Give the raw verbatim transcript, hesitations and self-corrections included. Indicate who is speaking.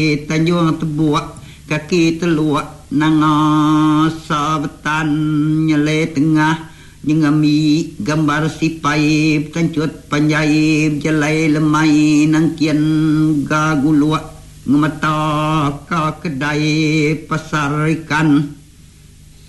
Speaker 1: tanjung tebuak kaki teluak nanga sabetan nyele tengah nyengami gambar sipai tancut panjai jelai lemai nangkian gaguluak ngemata ka kedai pasar ikan